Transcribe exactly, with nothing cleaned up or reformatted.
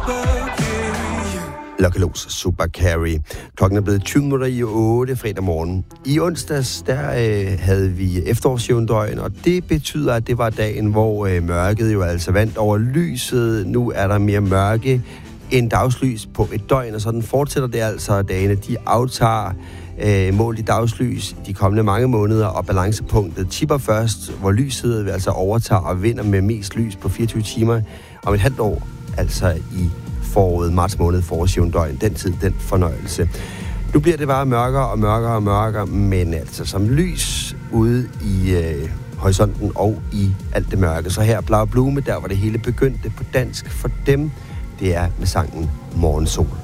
Lockelos Super Carry. Klokken er blevet tyve minutter i otte fredag morgen. I onsdags, der øh, havde vi efterårsjævndøgn, og det betyder, at det var dagen, hvor øh, mørket jo altså vandt over lyset. Nu er der mere mørke end dagslys på et døgn, og sådan fortsætter det altså. Dagene, de aftager øh, målt i dagslys de kommende mange måneder, og balancepunktet tipper først, hvor lyset altså overtager og vinder med mest lys på fireogtyve timer om et halvt år, altså i foråret, marts måned, forårsjævndøgn, den tid, den fornøjelse. Nu bliver det bare mørkere og mørkere og mørkere, men altså som lys ude i øh, horisonten og i alt det mørke. Så her Blau Blume, der hvor det hele begyndte på dansk for dem, det er med sangen Morgensol.